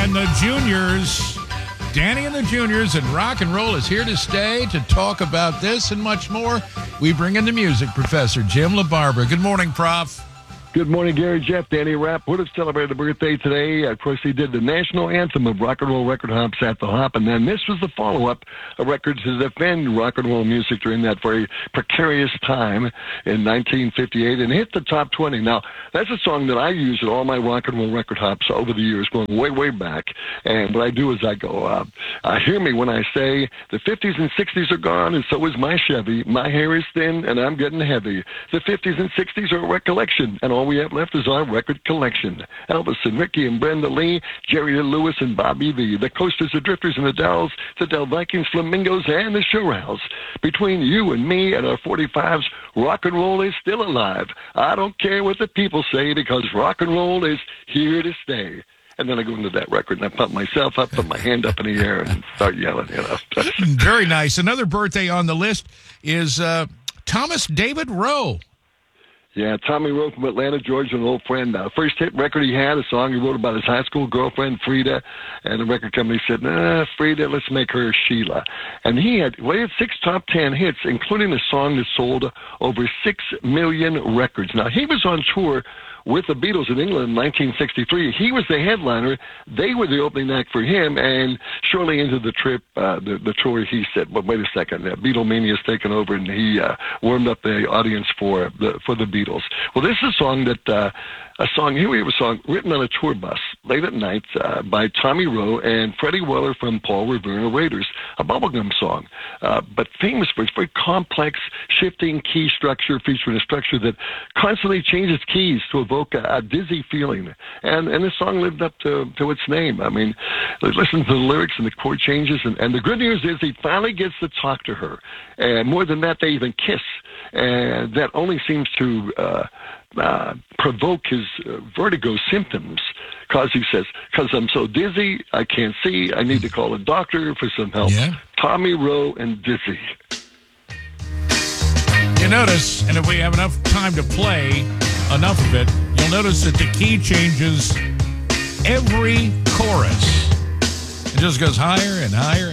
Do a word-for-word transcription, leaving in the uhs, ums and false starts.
and the Juniors. Danny and the Juniors, and rock and roll is here to stay. To talk about this and much more, we bring in the music professor, Jim LaBarbera. Good morning, Prof. Good morning, Gary, Jeff. Danny Rapp would have celebrated a birthday today. Of course, he did the national anthem of rock and roll record hops at the Hop, and then this was the follow-up of records to defend rock and roll music during that very precarious time in nineteen fifty-eight, and hit the top twenty. Now, that's a song that I use in all my rock and roll record hops over the years, going way, way back. And what I do is I go, uh, uh, hear me when I say the fifties and sixties are gone, and so is my Chevy. My hair is thin, and I'm getting heavy. The fifties and sixties are a recollection, and all we have left is our record collection. Elvis and Ricky and Brenda Lee, Jerry Lee Lewis and Bobby V, the Coasters, the Drifters and the Dells, the Del Vikings, Flamingos, and the Shirelles. Between you and me and our forty-fives, rock and roll is still alive. I don't care what the people say, because rock and roll is here to stay. And then I go into that record and I pump myself up, put my hand up in the air, and start yelling, you know. Very nice. Another birthday on the list is uh, Thomas David Rowe. Yeah, Tommy Rowe from Atlanta, Georgia, an old friend. Uh, first hit record he had, a song he wrote about his high school girlfriend, Frida, and the record company said, nah, Frida, let's make her Sheila. And he had, well, he had six top ten hits, including a song that sold over six million records. Now, he was on tour with the Beatles in England in nineteen sixty-three. He was the headliner. They were the opening act for him, and shortly into the trip, uh, the, the tour, he said, well, wait a second, uh, Beatlemania's taken over, and he uh, warmed up the audience for the, for the Beatles. Well, this is a song that, uh, a song, here we have a song written on a tour bus late at night uh, by Tommy Rowe and Freddie Weller from Paul Revere and the Raiders, a bubblegum song, uh, but famous for its very complex, shifting key structure, featuring a structure that constantly changes keys to evoke a, a dizzy feeling. And and this song lived up to, to its name. I mean, listen to the lyrics and the chord changes, and, and the good news is he finally gets to talk to her. And more than that, they even kiss. And that only seems to uh, uh, provoke his uh, vertigo symptoms, because he says, because I'm so dizzy, I can't see, I need to call a doctor for some help. Yeah. Tommy Rowe and Dizzy. You notice, and if we have enough time to play enough of it, you'll notice that the key changes every chorus. It just goes higher and higher